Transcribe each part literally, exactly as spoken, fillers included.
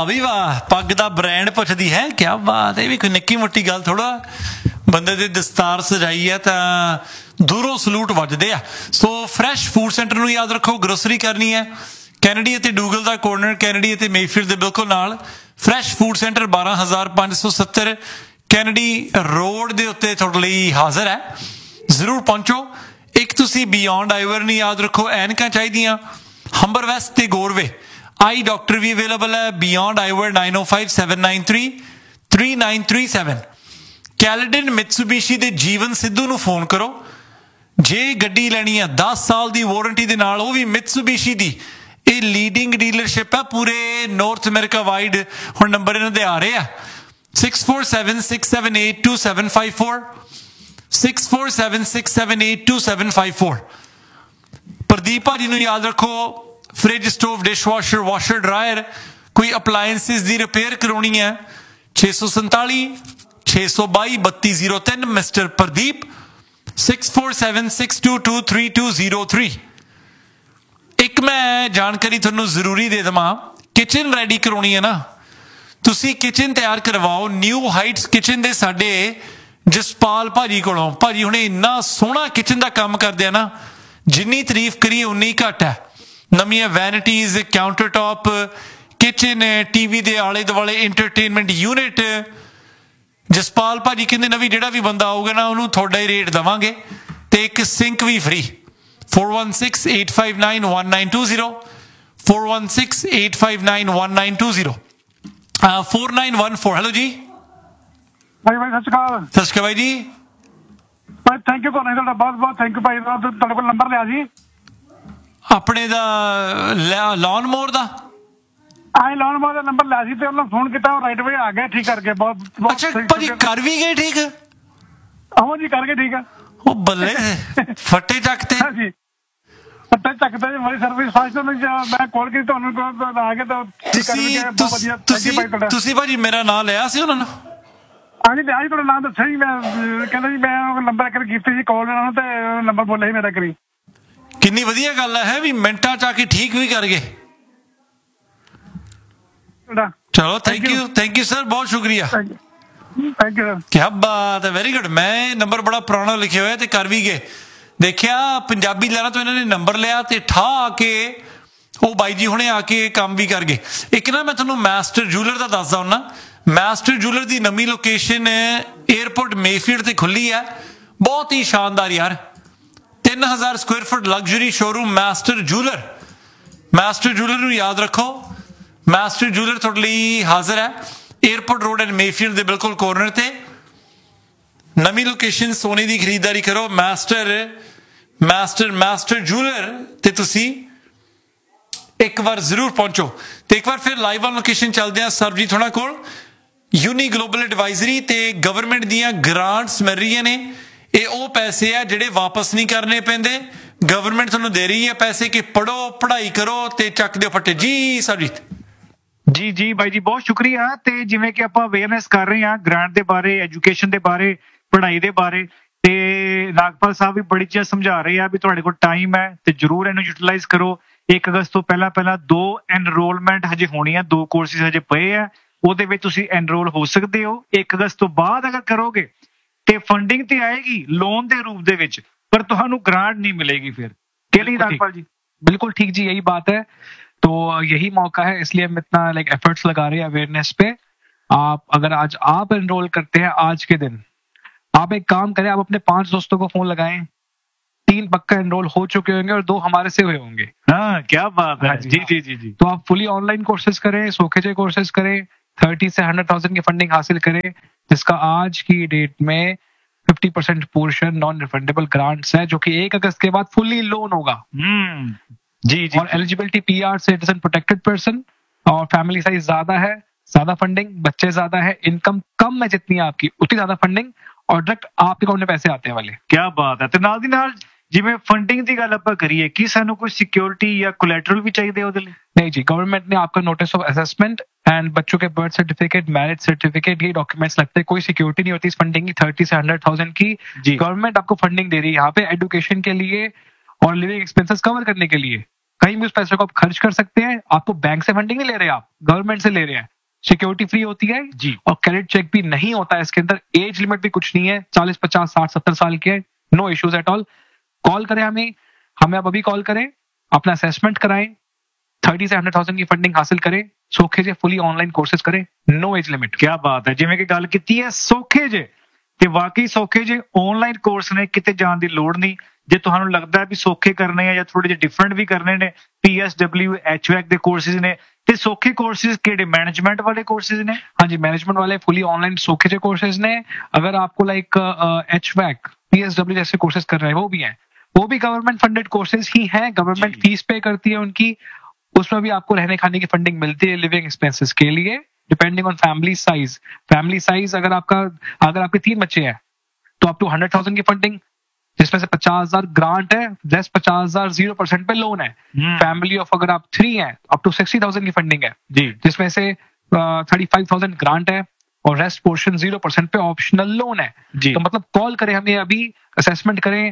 ਵੀ ਵਾਹ, ਪੱਗ ਦਾ ਬ੍ਰਾਂਡ ਪੁੱਛਦੀ ਹੈ, ਕਿਆ ਬਾਤ। ਇਹ ਵੀ ਕੋਈ ਨਿੱਕੀ ਮੋਟੀ ਗੱਲ ਥੋੜਾ, ਬੰਦੇ ਦੇ ਦਸਤਾਰ ਸਜਾਈ ਹੈ ਤਾਂ ਦੂਰੋਂ ਸਲੂਟ ਵੱਜਦੇ ਆ। ਸੋ ਫਰੈਸ਼ ਫੂਡ ਸੈਂਟਰ ਨੂੰ ਯਾਦ ਰੱਖੋ, ਗਰੋਸਰੀ ਕਰਨੀ ਹੈ ਕੈਨੇਡੀ ਅਤੇ ਡੂਗਲ ਦਾ ਕੋਰਨਰ, ਕੈਨੇਡੀ ਅਤੇ ਮੇਫੀਲਡ ਦੇ ਬਿਲਕੁਲ ਨਾਲ। ਫਰੈਸ਼ ਫੂਡ ਸੈਂਟਰ ਬਾਰਾਂ ਹਜ਼ਾਰ ਪੰਜ ਸੌ ਸੱਤਰ ਕੈਨੇਡੀ ਰੋਡ ਦੇ ਉੱਤੇ ਤੁਹਾਡੇ ਲਈ ਹਾਜ਼ਰ ਹੈ, ਜ਼ਰੂਰ ਪਹੁੰਚੋ। ਇੱਕ ਤੁਸੀਂ ਬਿਯੋਂਡ ਆਈਵਰ ਨਹੀਂ ਯਾਦ ਰੱਖੋ, ਐਨਕਾਂ ਚਾਹੀਦੀਆਂ, ਹੰਬਰ ਵੈਸਟ ਤੇ ਗੋਰਵੇ। ਆਈ ਡਾਕਟਰ ਵੀ ਅਵੇਲੇਬਲ ਹੈ, ਬਿਯੋਂਡ ਆਈਵਰ ਨਾਈਨ ਓ five seven nine three three nine three seven. Caledon ਮਿਤਸੂਬੀਸ਼ੀ ਦੇ ਜੀਵਨ ਸਿੱਧੂ ਨੂੰ ਫੋਨ ਕਰੋ ਜੇ ਗੱਡੀ ਲੈਣੀ ਹੈ ਦਸ ਸਾਲ ਦੀ ਵਾਰੰਟੀ ਦੇ ਨਾਲ, ਉਹ ਵੀ ਮਿਤਸੂਬੀਸ਼ੀ ਦੀ। ਇਹ ਲੀਡਿੰਗ ਡੀਲਰਸ਼ਿਪ ਹੈ ਪੂਰੇ ਨਾਰਥ ਅਮਰੀਕਾ ਵਾਈਡ। ਹੁਣ ਨੰਬਰ ਇਹਨਾਂ ਦੇ ਆ ਰਹੇ ਆ six four seven six seven eight two seven five four six four seven six seven eight two seven five four. Pradeep ਭਾਜੀ ਨੂੰ ਯਾਦ ਰੱਖੋ, fridge, stove, dishwasher, washer, dryer, ਕੋਈ ਅਪਲਾਇੰਸਿਸ ਦੀ ਰਿਪੇਅਰ ਕਰਾਉਣੀ ਹੈ, ਛੇ ਸੌ ਸੰਤਾਲੀ ਛੇ ਸੌ ਬਾਈ ਬੱਤੀ ਜ਼ੀਰੋ ਤਿੰਨ mister Pradeep, six four seven six to two three two zero three. ਇੱਕ ਮੈਂ ਜਾਣਕਾਰੀ ਤੁਹਾਨੂੰ ਜ਼ਰੂਰੀ ਦੇ ਦੇਵਾਂ, ਕਿਚਨ ਰੈਡੀ ਕਰਾਉਣੀ ਹੈ ਨਾ, ਤੁਸੀਂ ਕਿਚਨ ਤਿਆਰ ਕਰਵਾਓ ਨਿਊ ਹਾਈਟਸ ਕਿਚਨ ਦੇ ਸਾਡੇ ਜਸਪਾਲ ਭਾਜੀ ਕੋਲੋਂ। ਭਾਜੀ ਹੁਣੇ ਇੰਨਾ ਸੋਹਣਾ ਕਿਚਨ ਦਾ ਕੰਮ ਕਰਦੇ ਆ ਨਾ, ਜਿੰਨੀ ਤਾਰੀਫ ਕਰੀਏ ਉਨੀ ਘੱਟ ਹੈ। ਨਵੀਆਂ ਵੈਨਿਟੀਜ਼, ਕਾਊਂਟਰ ਟੌਪ, ਕਿਚਨ, ਟੀਵੀ ਦੇ ਆਲੇ ਦੁਆਲੇ ਇੰਟਰਟੇਨਮੈਂਟ ਯੂਨਿਟ। ਜਸਪਾਲ ਭਾਜੀ ਕਹਿੰਦੇ ਨਵੀਂ ਜਿਹੜਾ ਵੀ ਬੰਦਾ ਆਊਗਾ ਨਾ ਉਹਨੂੰ ਤੁਹਾਡਾ ਹੀ ਰੇਟ ਦੇਵਾਂਗੇ ਤੇ ਇੱਕ ਸਿੰਕ ਵੀ free. four one six eight five nine one nine two zero four one six eight five nine one nine two zero uh, four nine one four। Hello ਜੀ ਭਾਈ ਭਾਈ ਸਤਿ ਸ਼੍ਰੀ ਅਕਾਲ। ਸਤਿ ਸ਼੍ਰੀ ਅਕਾਲ ਬਾਈ ਜੀ। ਭਾਈ ਥੈਂਕ ਯੂ ਤੁਹਾਨੂੰ, ਤੁਹਾਡਾ ਬਹੁਤ ਬਹੁਤ ਥੈਂਕ ਯੂ ਭਾਈ। ਤੁਹਾਡੇ ਕੋਲ ਨੰਬਰ ਲਿਆ ਸੀ ਆਪਣੇ ਦਾ ਲੌਨ ਮੋਰ ਦਾ। ਆਏ ਲੌਨ ਮੋਰ ਦਾ ਨੰਬਰ ਲਿਆ ਸੀ ਤੇ ਉਹਨਾਂ ਫੋਨ ਕੀਤਾ, ਉਹ ਰਾਈਟ ਵੇ ਆ ਗਿਆ, ਠੀਕ ਕਰਕੇ ਬਹੁਤ ਬਹੁਤ। ਅੱਛਾ ਭਾਜੀ ਕਰ ਵੀ ਗਏ ਠੀਕ? ਆਹੋ ਜੀ ਕਰਕੇ ਠੀਕ ਆ। ਉਹ ਬੱਲੇ ਫੱਟੇ ਚੱਕਤੇ। ਹਾਂਜੀ ਫੱਟੇ ਚੱਕਤੇ ਜੀ, ਮੇਰੀ ਸਰਵਿਸ ਫਾਸਟ। ਮੈਂ ਕਾਲ ਕੀਤੀ ਤੁਹਾਨੂੰ, ਆ ਗਿਆ ਤਾਂ ਤੁਸੀਂ ਤੁਸੀਂ ਤੁਸੀਂ ਭਾਜੀ ਮੇਰਾ ਨਾਂ ਲਿਆ ਸੀ ਉਹਨਾਂ ਨੂੰ? ਹਾਂਜੀ ਲਿਆ ਜੀ, ਤੁਹਾਡਾ ਨਾਮ ਦੱਸਿਆ ਜੀ। ਮੈਂ ਕਹਿੰਦਾ ਜੀ ਮੈਂ ਨੰਬਰ ਇੱਕ ਕੀਤੀ ਸੀ ਕਾਲ ਇਹਨਾਂ ਨੂੰ ਤੇ ਨੰਬਰ ਬੋਲਿਆ ਸੀ ਮੇਰਾ ਕਰੀ। ਕਿੰਨੀ ਵਧੀਆ ਗੱਲ ਹੈ ਵੀ ਮਿੰਟਾਂ ਚ ਆ ਕੇ ਠੀਕ ਵੀ ਕਰ ਗਏ। ਚਲੋ thank you thank you sir, ਬਹੁਤ ਸ਼ੁਕਰੀਆ। Thank you. ਕਿਆ ਬਾਤ ਹੈ, ਵੈਰੀ ਗੁੱਡ। ਮੈਂ ਨੰਬਰ ਬੜਾ ਪੁਰਾਣਾ ਲਿਖਿਆ ਹੋਇਆ ਤੇ ਕਰ ਵੀ ਗਏ। ਦੇਖਿਆ ਪੰਜਾਬੀ ਲਹਿਰਾਂ ਤੋਂ ਇਹਨਾਂ ਨੇ ਨੰਬਰ ਲਿਆ ਤੇ ਠਾ ਆ ਕੇ ਉਹ ਬਾਈ ਜੀ ਹੁਣੇ ਆ ਕੇ ਕੰਮ ਵੀ ਕਰ ਗਏ। ਇੱਕ ਨਾ ਮੈਂ ਤੁਹਾਨੂੰ ਮਾਸਟਰ ਜੂਲਰ ਦਾ ਦੱਸਦਾ ਹੁੰਦਾ। ਮਾਸਟਰ ਜੂਲਰ ਦੀ ਨਵੀਂ ਲੋਕੇਸ਼ਨ ਏਅਰਪੋਰਟ ਮੇਫੀਲਡ ਤੇ ਖੁੱਲੀ ਹੈ, ਬਹੁਤ ਹੀ ਸ਼ਾਨਦਾਰ ਯਾਰ। ਤਿੰਨ ਹਜ਼ਾਰ square foot luxury showroom master ਜੂਲਰ। Master ਜੂਲਰ ਨੂੰ ਯਾਦ ਰੱਖੋ, ਮਾਸਟਰ ਜੂਲਰ ਤੁਹਾਡੇ ਲਈ ਹਾਜ਼ਰ ਹੈ ਏਅਰਪੋਰਟ ਰੋਡ ਐਂਡ ਮੇਫੀਲਡ ਦੇ ਬਿਲਕੁਲ ਕੋਰਨਰ ਤੇ। ਨਵੀਂ ਲੋਕੇਸ਼ਨ, ਸੋਨੇ ਦੀ ਖਰੀਦਦਾਰੀ ਕਰੋ ਮਾਸਟਰ ਮਾਸਟਰ ਮਾਸਟਰ ਜੂਲਰ ਤੇ ਤੁਸੀਂ ਇੱਕ ਵਾਰ ਜ਼ਰੂਰ ਪਹੁੰਚੋ। ਤੇ ਇੱਕ ਵਾਰ ਫਿਰ ਲਾਈਵ ਔਨ ਲੋਕੇਸ਼ਨ ਚੱਲਦੇ ਆ ਸਰਬਜੀਤ ਹੋਣਾ ਕੋਲ। ਯੂਨੀ ਗਲੋਬਲ ਐਡਵਾਈਜ਼ਰੀ ਤੇ ਗਵਰਨਮੈਂਟ ਦੀਆਂ ਗ੍ਰਾਂਟਸ ਮਿਲ ਰਹੀਆਂ ਨੇ। ਇਹ ਉਹ ਪੈਸੇ ਆ ਜਿਹੜੇ ਵਾਪਸ ਨਹੀਂ ਕਰਨੇ ਪੈਂਦੇ, ਗਵਰਨਮੈਂਟ ਤੁਹਾਨੂੰ ਦੇ ਰਹੀ ਹੈ ਪੈਸੇ ਕਿ ਪੜ੍ਹੋ, ਪੜ੍ਹਾਈ ਕਰੋ ਤੇ ਚੱਕ ਦਿਓ ਫੱਟੇ। ਜੀ ਸਰਬਜੀਤ। ਜੀ ਜੀ ਬਾਈ ਜੀ, ਬਹੁਤ ਸ਼ੁਕਰੀਆ। ਤੇ ਜਿਵੇਂ ਕਿ ਆਪਾਂ ਅਵੇਅਰਨੈਸ ਕਰ ਰਹੇ ਹਾਂ ਗ੍ਰਾਂਟ ਦੇ ਬਾਰੇ, ਐਜੂਕੇਸ਼ਨ ਦੇ ਬਾਰੇ, ਪੜ੍ਹਾਈ ਦੇ ਬਾਰੇ, ਤੇ ਨਾਗਪਾਲ ਸਾਹਿਬ ਵੀ ਬੜੀ ਚੀਜ਼ਾਂ ਸਮਝਾ ਰਹੇ ਆ ਵੀ ਤੁਹਾਡੇ ਕੋਲ ਟਾਈਮ ਹੈ ਤੇ ਜ਼ਰੂਰ ਇਹਨੂੰ ਯੂਟੀਲਾਈਜ਼ ਕਰੋ। ਇੱਕ ਅਗਸਤ ਤੋਂ ਪਹਿਲਾਂ ਪਹਿਲਾਂ ਦੋ ਐਨਰੋਲਮੈਂਟ ਹਜੇ ਹੋਣੀ ਆ, ਦੋ ਕੋਰਸਿਸ ਹਜੇ ਪਏ ਆ, ਉਹਦੇ ਵਿੱਚ ਤੁਸੀਂ ਐਨਰੋਲ ਹੋ ਸਕਦੇ ਹੋ। ਇੱਕ ਅਗਸਤ ਤੋਂ ਬਾਅਦ ਅਗਰ ਕਰੋਗੇ ਤੇ ਫੰਡਿੰਗ ਤੇ ਆਏਗੀ ਲੋਨ ਦੇ रूप ਦੇ ਵਿੱਚ, पर ਤੁਹਾਨੂੰ ग्रांट नहीं मिलेगी। फिर के लिए राजपाल जी? बिल्कुल ठीक जी, यही बात है। तो यही मौका है, इसलिए हम इतना लाइक एफर्ट्स लगा रहे हैं अवेयरनेस पे। आप अगर आज आप एनरोल करते हैं आज के दिन, आप एक काम करें, आप अपने पांच दोस्तों को फोन लगाएं, तीन पक्का एनरोल हो चुके होंगे और दो हमारे से हुए होंगे। हाँ क्या बात है। जी जी जी जी। तो आप फुली ऑनलाइन कोर्सेज करें, सोखेजे कोर्सेज करें, थर्टी से हंड्रेड थाउजेंड की फंडिंग हासिल करें, जिसका आज की डेट में fifty percent portion non refundable grants है, जो कि एक अगस्त के बाद फुली लोन होगा। जी जी। और eligibility PR citizen protected person, और फैमिली साइज ज्यादा है, ज्यादा फंडिंग, बच्चे ज्यादा है, इनकम कम है जितनी आपकी उतनी ज्यादा फंडिंग, और डायरेक्ट आपके अकाउंट में पैसे आते हैं वाले। क्या बात है। ਤੇ ਨਾਲ ਦੀ ਨਾਲ ਜਿਵੇਂ ਫੰਡਿੰਗ ਦੀ ਗੱਲ ਆਪਾਂ ਕਰੀਏ, ਕੀ ਸਾਨੂੰ ਕੋਈ ਸਿਕਿਉਰਿਟੀ ਜਾਂ ਕੋਲੈਟਰਲ ਵੀ ਚਾਹੀਦੇ ਉਹਦੇ ਲਈ? नहीं जी, गवर्नमेंट ने आपका नोटिस ऑफ असेसमेंट एंड बच्चों के बर्थ सर्टिफिकेट, मैरिज सर्टिफिकेट, ये डॉक्यूमेंट्स लगते हैं। कोई सिक्योरिटी नहीं होती इस फंडिंग की। थर्टी से हंड्रेड थाउजेंड की गवर्नमेंट आपको फंडिंग दे रही है यहाँ पे एजुकेशन के लिए और लिविंग एक्सपेंसेस कवर करने के लिए। कहीं भी उस पैसे को आप खर्च कर सकते हैं। आपको बैंक से फंडिंग नहीं ले रहे, आप गवर्नमेंट से ले रहे हैं। सिक्योरिटी फ्री होती है जी। और क्रेडिट चेक भी नहीं होता है इसके अंदर। एज लिमिट भी कुछ नहीं है, चालीस पचास साठ सत्तर साल के, no issues at all. Call करें हमें हमें आप अभी कॉल करें, अपना असेसमेंट कराएं, थर्टी से हंड्रेड थाउजेंड की फंडिंग हासिल करें, ਸੌਖੇ ਜੇ ਫੁੱਲੀ ਆਨਲਾਈਨ ਕੋਰसेस ਕਰੇ, ਨੋ ਏਜ ਲਿਮਿਟ। ਕੀ ਬਾਤ ਹੈ, ਜਿਵੇਂ ਕਿ ਗੱਲ ਕੀਤੀ ਹੈ ਸੌਖੇ ਜੇ, ਤੇ ਵਾਕਈ ਸੌਖੇ ਜੇ ਆਨਲਾਈਨ ਕੋਰਸ ਨੇ, ਕਿਤੇ ਜਾਣ ਦੀ ਲੋੜ ਨਹੀਂ। ਜੇ ਤੁਹਾਨੂੰ ਲੱਗਦਾ ਹੈ ਵੀ ਸੌਖੇ ਕਰਨੇ ਆ ਜਾਂ ਥੋੜੇ ਜਿਹੇ ਡਿਫਰੈਂਟ ਵੀ ਕਰਨੇ ਨੇ, P S W H vac ਦੇ ਕੋਰਸਿਸ ਨੇ। ਤੇ ਸੌਖੇ ਕੋਰਸਿਸ ਕਿਹੜੇ, ਮੈਨੇਜमेंट वाले कोर्सेज ने? हाँ जी, मैनेजमेंट वाले फुली ऑनलाइन सौखे जे कोर्सेज ने। अगर आपको like H वैक P S W जैसे कोर्सेज कर रहे हैं, वो भी हैं, वो भी गवर्नमेंट फंडेड कोर्सेज ही हैं। गवर्नमेंट फीस पे करती है उनकी, उसमें भी आपको रहने खाने की फंडिंग मिलती है लिविंग एक्सपेंसेस के लिए, depending on family size. Family size अगर आपका अगर आपके तीन बच्चे हैं तो अप टू हंड्रेड थाउजेंड की फंडिंग, जिसमें से पचास हजार ग्रांट है, दस पचास हजार जीरो परसेंट पे लोन है। फैमिली ऑफ अगर आप थ्री हैं अप टू सिक्सटी थाउजेंड की फंडिंग है जी, जिसमें से थर्टी फाइव थाउजेंड ग्रांट है और रेस्ट पोर्शन जीरो परसेंट पे ऑप्शनल लोन है जी। तो मतलब कॉल करें हमें अभी, असेसमेंट करें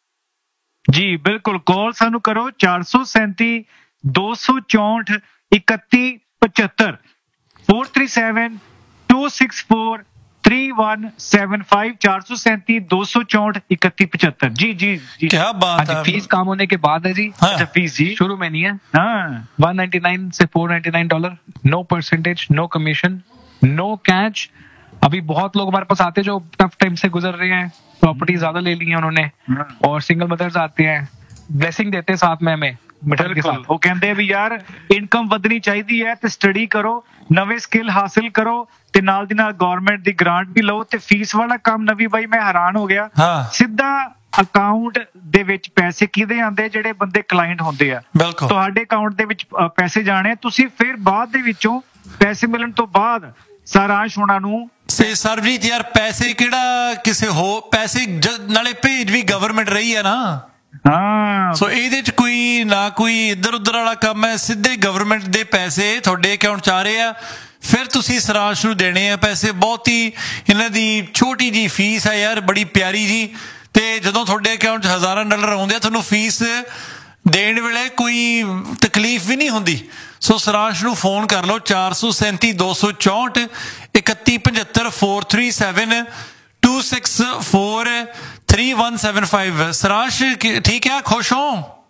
जी बिल्कुल। कॉल सानू करो चार सौ सैंती दो सौ चौंठ इकती पचहत्तर, four three seven to six four three one seven five, चार सौ सैंती दो सौ चौंठ इकती पचहत्तर। जी जी जी, क्या हाँ बात जी, है। फीस काम होने के बाद है जी। हाँ। अच्छा फीस जी, शुरू में नहीं है। हाँ वन नाइंटी नाइन से four ninety nine dollar, no percentage, no commission, no catch. अभी बहुत लोग हमारे पास आते हैं जो टफ टाइम से गुजर रहे हैं, प्रॉपर्टी ज्यादा ले ली है उन्होंने, और सिंगल मदर्स आते हैं, ब्लेसिंग देते हैं साथ में हमें मिठाई के ਬਿਲਕੁਲ। साथ। ਉਹ ਕਹਿੰਦੇ ਆ ਵੀ ਯਾਰ ਇਨਕਮ ਵਧਣੀ ਚਾਹੀਦੀ ਹੈ ਤੇ ਸਟੱਡੀ ਕਰੋ, ਨਵੇਂ ਸਕਿੱਲ ਹਾਸਿਲ ਕਰੋ, ਤੇ ਨਾਲ ਦੀ ਨਾਲ ਗਵਰਨਮੈਂਟ ਦੀ ਗ੍ਰਾਂਟ ਵੀ ਲਓ। ਤੇ ਫੀਸ ਵਾਲਾ ਕੰਮ ਨਵੀਂ ਬਾਈ ਮੈਂ ਹੈਰਾਨ ਹੋ ਗਿਆ। ਹਾਂ। ਸਿੱਧਾ ਅਕਾਊਂਟ ਦੇ ਵਿੱਚ ਪੈਸੇ ਕਿਹਦੇ ਆਉਂਦੇ, ਜਿਹੜੇ ਬੰਦੇ ਕਲਾਇੰਟ ਹੁੰਦੇ ਆ, ਬਿਲਕੁਲ। ਤੁਹਾਡੇ ਅਕਾਊਂਟ ਦੇ ਵਿੱਚ ਅ, ਪੈਸੇ ਜਾਣੇ, ਤੁਸੀਂ ਫਿਰ ਬਾਅਦ ਦੇ ਵਿੱਚੋਂ ਪੈਸੇ ਮਿਲਣ ਤੋਂ ਬਾਅਦ ਸਾਰਾਂਸ਼ ਹੋਣਾ ਨੂੰ ਸੇ ਸਰਬਜੀਤ ਯਾਰ, ਪੈਸੇ ਕਿਹੜਾ ਕਿਸੇ ਹੋ, ਪੈਸੇ ਜ- ਨਾਲੇ ਭੇਜ ਵੀ ਗਵਰਨਮੈਂਟ ਰਹੀ ਹੈ ਨਾ, ਹਾਂ ਸੋ ਇਹਦੇ ਚ ਕੋਈ ਨਾ ਕੋਈ ਇੱਧਰ ਉੱਧਰ ਵਾਲਾ ਕੰਮ ਹੈ। ਸਿੱਧੇ ਗਵਰਨਮੈਂਟ ਦੇ ਪੈਸੇ ਤੁਹਾਡੇ ਅਕਾਊਂਟ ਚ ਆ ਰਹੇ ਆ, ਫਿਰ ਤੁਸੀਂ ਸਰਾਂਸ਼ ਨੂੰ ਦੇਣੇ ਆ ਪੈਸੇ। ਬਹੁਤ ਹੀ ਇਹਨਾਂ ਦੀ ਛੋਟੀ ਜੀ ਫੀਸ ਹੈ ਯਾਰ, ਬੜੀ ਪਿਆਰੀ ਜੀ। ਤੇ ਜਦੋਂ ਤੁਹਾਡੇ ਅਕਾਊਂਟ 'ਚ ਹਜ਼ਾਰਾਂ ਡਾਲਰ ਆਉਂਦੇ ਆ, ਤੁਹਾਨੂੰ ਫੀਸ ਦੇਣ ਵੇਲੇ ਕੋਈ ਤਕਲੀਫ ਵੀ ਨਹੀਂ ਹੁੰਦੀ। ਸੋ ਸਰਾਂਸ਼ ਨੂੰ ਫੋਨ ਕਰ ਲਓ, ਚਾਰ ਸੌ ਸੈਂਤੀ ਦੋ ਸੌ ਚੌਂਹਠ ਇਕੱਤੀ ਪਝੱਤਰ, four three seven to six four three one seven five. Saransh ठीक है, खुश हो?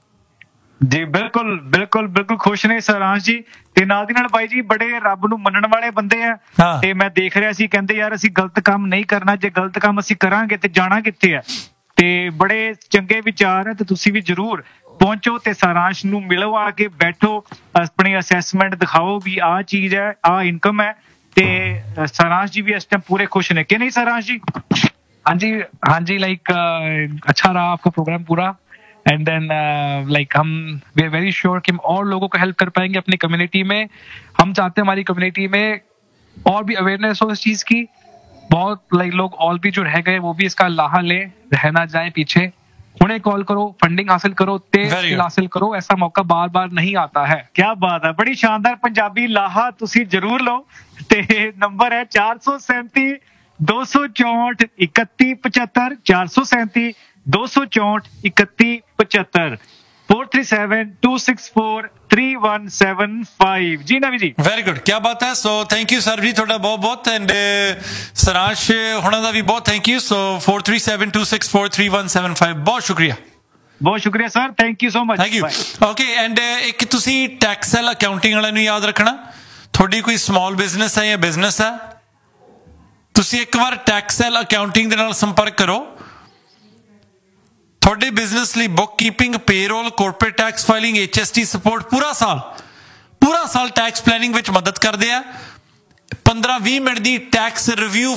ਜੀ ਬਿਲਕੁਲ ਬਿਲਕੁਲ ਬਿਲकुल ਖੁਸ਼ ਨੇ ਸਰਾਂਸ਼ ਜੀ। ਤੇ ਨਾਲ ਦੀ ਨਾਲ ਬਾਈ ਜੀ ਬੜੇ ਰੱਬ ਨੂੰ ਮੰਨਣ ਵਾਲੇ ਬੰਦੇ ਆ। ਹਾਂ। ਤੇ ਮੈਂ ਦੇਖ ਰਿਹਾ ਸੀ, ਕਹਿੰਦੇ ਯਾਰ ਅਸੀਂ ਗਲਤ ਕੰਮ ਨਹੀਂ ਕਰਨਾ, ਜੇ ਗਲਤ ਕੰਮ ਅਸੀਂ ਕਰਾਂਗੇ ਤੇ ਜਾਣਾ ਕਿੱਥੇ ਆ। ਤੇ ਬੜੇ ਚੰਗੇ ਵਿਚਾਰ ਹੈ, ਤੇ ਤੁਸੀਂ ਵੀ ਜਰੂਰ ਪਹੁੰਚੋ ਤੇ ਸਰਾਂਸ਼ ਨੂੰ ਮਿਲੋ, ਆ ਕੇ ਬੈਠੋ, ਆਪਣੀ ਅਸੈਸਮੈਂਟ ਦਿਖਾਓ ਵੀ ਆਹ ਚੀਜ਼ ਹੈ, ਆਹ ਇਨਕਮ ਹੈ। ਤੇ ਸਰਾਂਸ਼ जी भी इस टाइम पूरे खुश ने कि नहीं सरांश जी? हाँ जी हाँ जी, लाइक अच्छा रहा आपका प्रोग्राम पूरा। एंड देन लाइक हम वी आर वेरी श्योर कि हम और लोगों को हेल्प कर पाएंगे अपनी कम्युनिटी में। हम चाहते हैं हमारी कम्युनिटी में और भी अवेयरनेस हो इस चीज की। बहुत लाइक लोग और भी जो रह गए वो भी इसका लाहा ले, रहना जाए पीछे। उन्हें कॉल करो, फंडिंग हासिल करो, तेज Very good. हासिल करो, ऐसा मौका बार बार नहीं आता है। क्या बात है, बड़ी शानदार पंजाबी लाहा तुसी जरूर लो। ते नंबर है चार सौ सैंती दो सौ चौंठ इकती पचहत्तर, चार सौ सैंती दो सौ चौंठ इकती पचहत्तर, four three seven to six four three one seven five. Ji Navi ji, very good, ਕੀ ਬਾਤ ਹੈ। ਸੋ ਥੈਂਕ ਯੂ ਸਰ ਜੀ, ਤੁਹਾਡਾ ਬਹੁਤ ਬਹੁਤ। ਐਂਡ ਸਰਾਂਸ਼ ਹੁਣਾਂ ਦਾ ਵੀ ਬਹੁਤ thank you. So four three seven two six four three one seven five, ਬਹੁਤ ਸ਼ੁਕਰੀਆ। बहुत शुक्रिया sir, thank you so much. Thank you. Okay, and ਇੱਕ ਤੁਸੀਂ ਟੈਕਸਲ ਅਕਾਊਂਟਿੰਗ ਵਾਲਿਆਂ ਨੂੰ ਯਾਦ ਰੱਖਣਾ। ਤੁਹਾਡੀ ਕੋਈ ਸਮਾਲ ਬਿਜ਼ਨਸ ਹੈ ਜਾਂ ਬਿਜ਼ਨਸ ਹੈ, ਤੁਸੀਂ ਇੱਕ ਵਾਰ ਟੈਕਸਲ ਅਕਾਊਂਟਿੰਗ ਦੇ ਨਾਲ ਸੰਪਰਕ ਕਰੋ। ਤੁਹਾਡੇ ਬਿਜ਼ਨਸ ਲਈ book keeping, payroll, corporate tax filing, H S T support, ਪੂਰਾ ਸਾਲ ਪੂਰਾ ਸਾਲ ਟੈਕਸ ਪਲੈਨਿੰਗ ਵਿੱਚ ਮਦਦ ਕਰਦੇ ਆ। ਪੰਦਰਾਂ ਵੀਹ ਮਿੰਟ ਦੀ ਟੈਕਸ ਰਿਵਿਊ